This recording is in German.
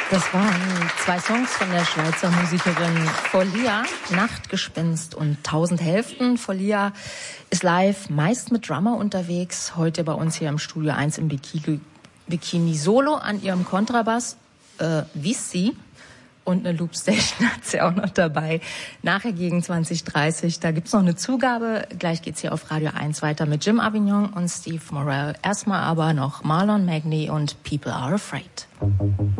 Das waren zwei Songs von der Schweizer Musikerin Folia, Nachtgespenst und 1000 Hälften. Folia ist live meist mit Drummer unterwegs, heute bei uns hier im Studio 1 im Bikini Solo an ihrem Kontrabass, Vissi. Und eine Loopstation hat sie auch noch dabei. Nachher gegen 20:30, da gibt's noch eine Zugabe. Gleich geht's hier auf Radio 1 weiter mit Jim Avignon und Steve Morell. Erstmal aber noch Marlon Magny und People Are Afraid.